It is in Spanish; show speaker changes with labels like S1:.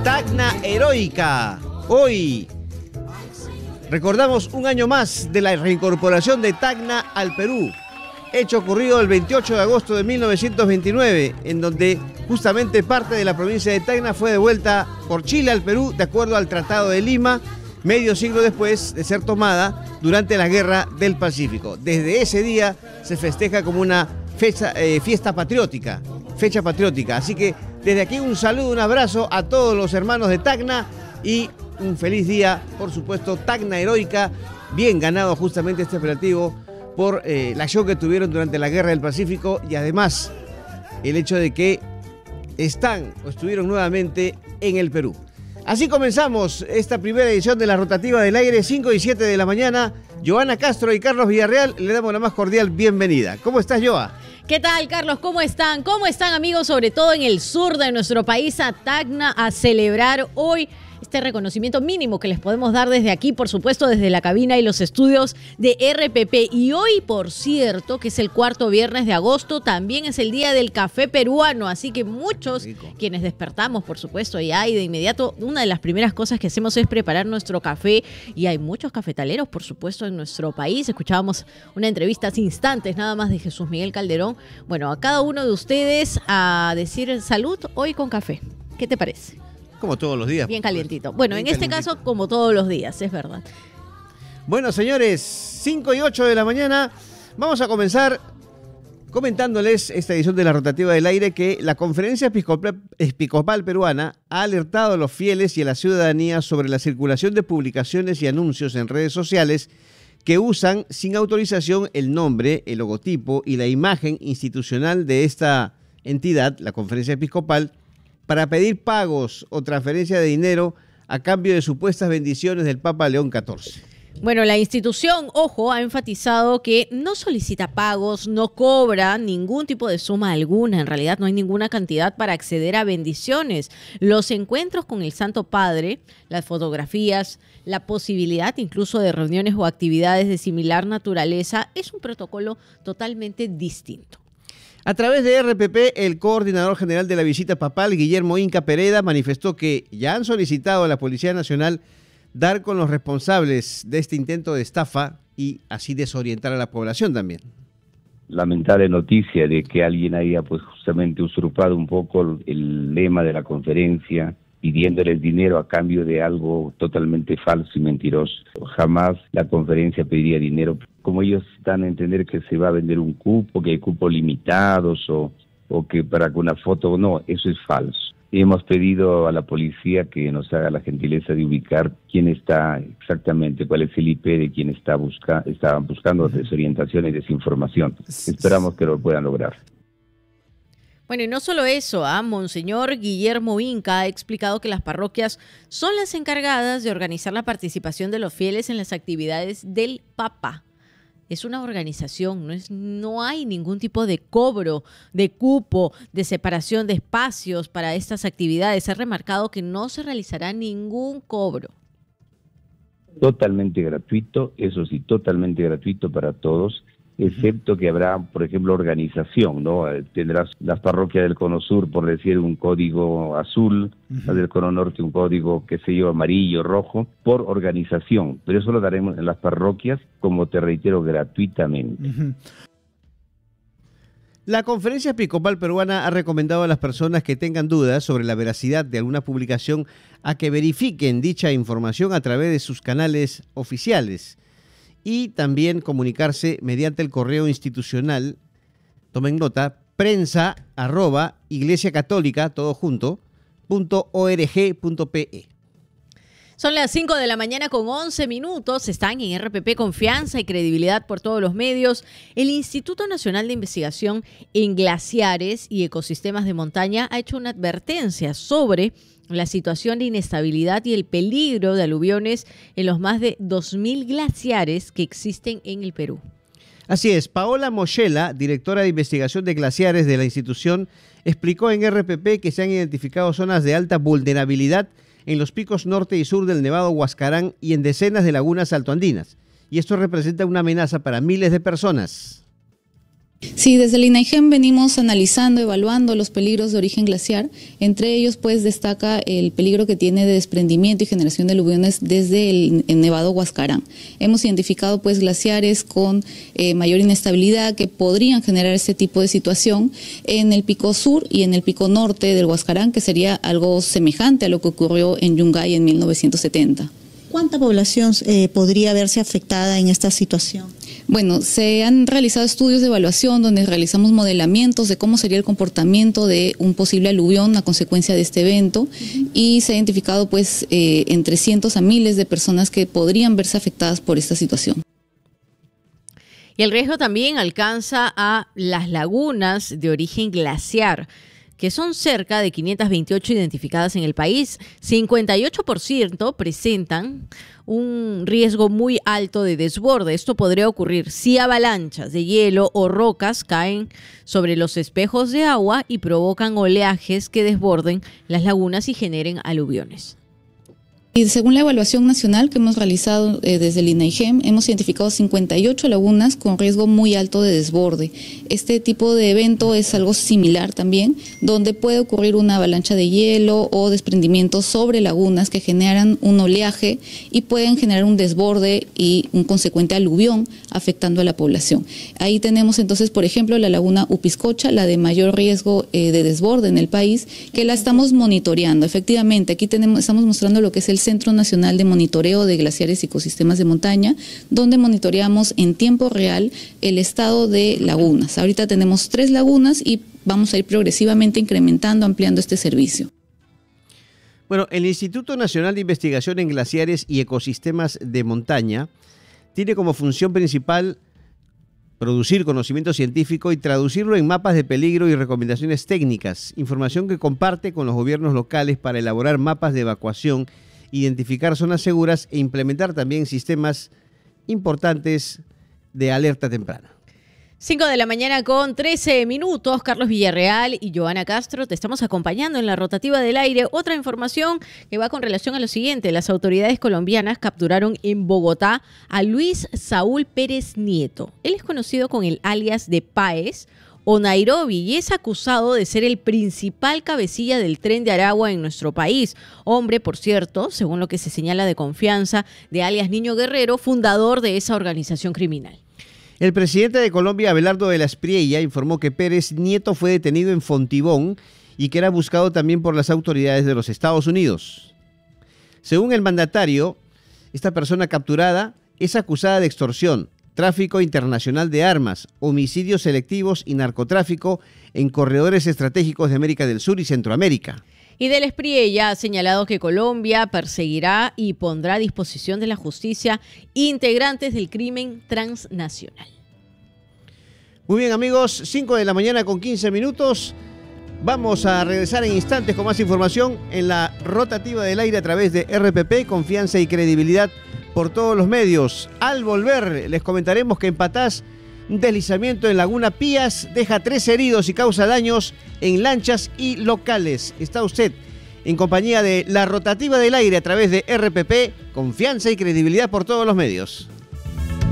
S1: Tacna Heroica. Hoy recordamos un año más de la reincorporación de Tacna al Perú. Hecho ocurrido el 28 de agosto de 1929, en donde justamente parte de la provincia de Tacna fue devuelta por Chile al Perú, de acuerdo al Tratado de Lima, medio siglo después de ser tomada durante la Guerra del Pacífico. Desde ese día se festeja como una fiesta patriótica, fecha patriótica. Así que desde aquí un saludo, un abrazo a todos los hermanos de Tacna y un feliz día, por supuesto, Tacna Heroica, bien ganado justamente este operativo por la acción que tuvieron durante la Guerra del Pacífico y además el hecho de que estuvieron nuevamente en el Perú. Así comenzamos esta primera edición de la Rotativa del Aire, 5 y 7 de la mañana. Joana Castro y Carlos Villarreal, le damos la más cordial bienvenida. ¿Cómo estás, Joa?
S2: ¿Qué tal, Carlos? ¿Cómo están? ¿Cómo están, amigos? Sobre todo en el sur de nuestro país, a Tacna, a celebrar hoy este reconocimiento mínimo que les podemos dar desde aquí, por supuesto, desde la cabina y los estudios de RPP. Y hoy, por cierto, que es el cuarto viernes de agosto, también es el día del café peruano. Así que muchos, quienes despertamos, por supuesto, ya y de inmediato, una de las primeras cosas que hacemos es preparar nuestro café. Y hay muchos cafetaleros, por supuesto, en nuestro país. Escuchábamos una entrevista hace instantes nada más de Jesús Miguel Calderón. Bueno, a cada uno de ustedes a decir salud hoy con café. ¿Qué te parece?
S1: Como todos los días.
S2: Bien calientito. Bueno, bien en este caso, como todos los días, es verdad.
S1: Bueno, señores, 5 y 8 de la mañana, vamos a comenzar comentándoles esta edición de la Rotativa del Aire que la Conferencia Episcopal Peruana ha alertado a los fieles y a la ciudadanía sobre la circulación de publicaciones y anuncios en redes sociales que usan sin autorización el nombre, el logotipo y la imagen institucional de esta entidad, la Conferencia Episcopal, para pedir pagos o transferencia de dinero a cambio de supuestas bendiciones del Papa León XIV.
S2: Bueno, la institución, ojo, ha enfatizado que no solicita pagos, no cobra ningún tipo de suma alguna. En realidad no hay ninguna cantidad para acceder a bendiciones. Los encuentros con el Santo Padre, las fotografías, la posibilidad incluso de reuniones o actividades de similar naturaleza es un protocolo totalmente distinto.
S1: A través de RPP, el coordinador general de la visita papal, Guillermo Inca Pereda, manifestó que ya han solicitado a la Policía Nacional dar con los responsables de este intento de estafa y así desorientar a la población también.
S3: Lamentable noticia de que alguien haya pues justamente usurpado un poco el lema de la conferencia, pidiéndoles dinero a cambio de algo totalmente falso y mentiroso. Jamás la conferencia pediría dinero. Como ellos dan a entender que se va a vender un cupo, que hay cupos limitados o que para que una foto, no, eso es falso. Hemos pedido a la policía que nos haga la gentileza de ubicar quién está exactamente, cuál es el IP de quien estaban buscando desorientación y desinformación. Esperamos que lo puedan lograr.
S2: Bueno, y no solo eso, Monseñor Guillermo Inca ha explicado que las parroquias son las encargadas de organizar la participación de los fieles en las actividades del Papa. Es una organización, no hay ningún tipo de cobro, de cupo, de separación de espacios para estas actividades. Ha remarcado que no se realizará ningún cobro.
S3: Totalmente gratuito, eso sí, totalmente gratuito para todos, excepto que habrá, por ejemplo, organización, ¿no? Tendrás las parroquias del Cono Sur, por decir, un código azul, las del Cono Norte un código, qué sé yo, amarillo, rojo, por organización, pero eso lo daremos en las parroquias, como te reitero, gratuitamente.
S1: La Conferencia Episcopal Peruana ha recomendado a las personas que tengan dudas sobre la veracidad de alguna publicación a que verifiquen dicha información a través de sus canales oficiales y también comunicarse mediante el correo institucional, tomen nota, prensa@iglesiacatólica, todo junto, .org.pe.
S2: Son las 5 de la mañana con 11 minutos. Están en RPP, confianza y credibilidad por todos los medios. El Instituto Nacional de Investigación en Glaciares y Ecosistemas de Montaña ha hecho una advertencia sobre la situación de inestabilidad y el peligro de aluviones en los más de 2.000 glaciares que existen en el Perú.
S1: Así es, Paola Moschella, directora de investigación de glaciares de la institución, explicó en RPP que se han identificado zonas de alta vulnerabilidad en los picos norte y sur del Nevado Huascarán y en decenas de lagunas altoandinas. Y esto representa una amenaza para miles de personas.
S4: Sí, desde el INAIGEM venimos analizando, evaluando los peligros de origen glaciar. Entre ellos, pues, destaca el peligro que tiene de desprendimiento y generación de aluviones desde el Nevado Huascarán. Hemos identificado, pues, glaciares con mayor inestabilidad que podrían generar este tipo de situación en el pico sur y en el pico norte del Huascarán, que sería algo semejante a lo que ocurrió en Yungay en 1970.
S5: ¿Cuánta población podría verse afectada en esta situación?
S4: Bueno, se han realizado estudios de evaluación donde realizamos modelamientos de cómo sería el comportamiento de un posible aluvión a consecuencia de este evento y se ha identificado pues entre cientos a miles de personas que podrían verse afectadas por esta situación.
S2: Y el riesgo también alcanza a las lagunas de origen glaciar, que son cerca de 528 identificadas en el país. 58% presentan un riesgo muy alto de desborde. Esto podría ocurrir si avalanchas de hielo o rocas caen sobre los espejos de agua y provocan oleajes que desborden las lagunas y generen aluviones.
S4: Y según la evaluación nacional que hemos realizado desde el INAIGEM, hemos identificado 58 lagunas con riesgo muy alto de desborde. Este tipo de evento es algo similar también, donde puede ocurrir una avalancha de hielo o desprendimientos sobre lagunas que generan un oleaje y pueden generar un desborde y un consecuente aluvión afectando a la población. Ahí tenemos entonces, por ejemplo, la laguna Upiscocha, la de mayor riesgo de desborde en el país, que la estamos monitoreando. Efectivamente, aquí estamos mostrando lo que es el Centro Nacional de Monitoreo de Glaciares y Ecosistemas de Montaña, donde monitoreamos en tiempo real el estado de lagunas. Ahorita tenemos 3 lagunas y vamos a ir progresivamente incrementando, ampliando este servicio.
S1: Bueno, el Instituto Nacional de Investigación en Glaciares y Ecosistemas de Montaña tiene como función principal producir conocimiento científico y traducirlo en mapas de peligro y recomendaciones técnicas, información que comparte con los gobiernos locales para elaborar mapas de evacuación, identificar zonas seguras e implementar también sistemas importantes de alerta temprana.
S2: 5 de la mañana con 13 minutos. Carlos Villarreal y Joana Castro te estamos acompañando en la rotativa del aire. Otra información que va con relación a lo siguiente. Las autoridades colombianas capturaron en Bogotá a Luis Saúl Pérez Nieto. Él es conocido con el alias de Páez o Nairobi y es acusado de ser el principal cabecilla del Tren de Aragua en nuestro país. Hombre, por cierto, según lo que se señala, de confianza de alias Niño Guerrero, fundador de esa organización criminal.
S1: El presidente de Colombia, Abelardo de la Espriella, informó que Pérez Nieto fue detenido en Fontibón y que era buscado también por las autoridades de los Estados Unidos. Según el mandatario, esta persona capturada es acusada de extorsión, tráfico internacional de armas, homicidios selectivos y narcotráfico en corredores estratégicos de América del Sur y Centroamérica.
S2: Y del Espriella ha señalado que Colombia perseguirá y pondrá a disposición de la justicia integrantes del crimen transnacional.
S1: Muy bien, amigos, 5 de la mañana con 15 minutos. Vamos a regresar en instantes con más información en la rotativa del aire a través de RPP, confianza y credibilidad por todos los medios. Al volver, les comentaremos que en Patás, un deslizamiento en Laguna Pías deja 3 heridos y causa daños en lanchas y locales. Está usted en compañía de la rotativa del aire a través de RPP, confianza y credibilidad por todos los medios.